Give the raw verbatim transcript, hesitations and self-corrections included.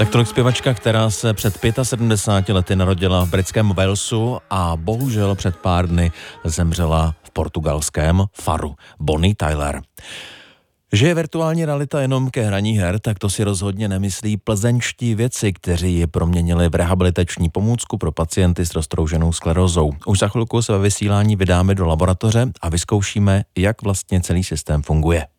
Tak to je zpěvačka, která se před sedmdesáti pěti lety narodila v britském Walesu a bohužel před pár dny zemřela v portugalském Faru. Bonnie Tyler. Že je virtuální realita jenom ke hraní her, tak to si rozhodně nemyslí plzeňští vědci, kteří ji proměnili v rehabilitační pomůcku pro pacienty s roztrouženou sklerózou. Už za chvilku se ve vysílání vydáme do laboratoře a vyzkoušíme, jak vlastně celý systém funguje.